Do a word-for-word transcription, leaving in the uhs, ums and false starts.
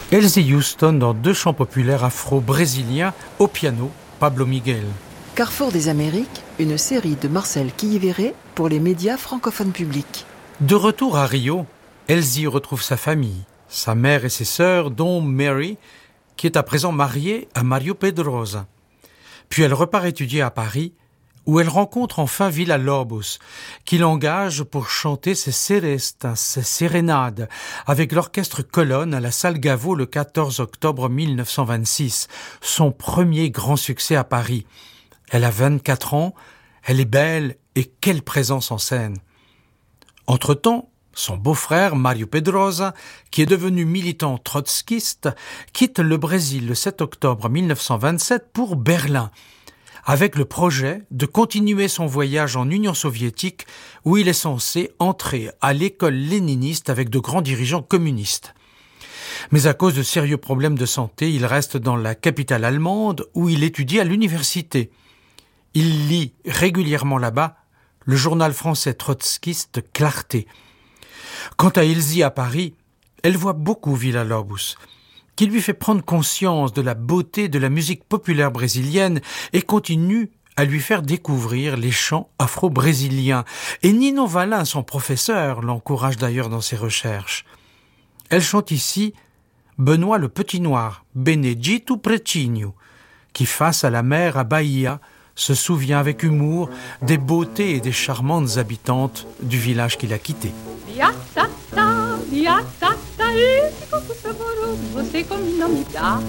Elsie Houston dans deux chants populaires afro-brésiliens au piano, Pablo Miguel. Carrefour des Amériques, une série de Marcel Quilliveré pour les médias francophones publics. De retour à Rio, Elsie retrouve sa famille, sa mère et ses sœurs, dont Mary, qui est à présent mariée à Mario Pedrosa. Puis elle repart étudier à Paris, où elle rencontre enfin Villa-Lobos, qui l'engage pour chanter ses serestas, ses sérénades, avec l'orchestre Colonne à la Salle Gaveau le quatorze octobre mille neuf cent vingt-six, son premier grand succès à Paris. Elle a vingt-quatre ans, elle est belle et quelle présence en scène. Entre-temps, son beau-frère Mario Pedrosa, qui est devenu militant trotskiste, quitte le Brésil le sept octobre mille neuf cent vingt-sept pour Berlin, avec le projet de continuer son voyage en Union soviétique où il est censé entrer à l'école léniniste avec de grands dirigeants communistes. Mais à cause de sérieux problèmes de santé, il reste dans la capitale allemande où il étudie à l'université. Il lit régulièrement là-bas le journal français trotskiste Clarté. Quant à Elsie à Paris, elle voit beaucoup Villa-Lobos, qui lui fait prendre conscience de la beauté de la musique populaire brésilienne et continue à lui faire découvrir les chants afro-brésiliens. Et Nino Valin, son professeur, l'encourage d'ailleurs dans ses recherches. Elle chante ici Benoît le Petit Noir, Benedito Pretinho, qui face à la mer à Bahia, se souvient avec humour des beautés et des charmantes habitantes du village qu'il a quitté. Você combinou me dar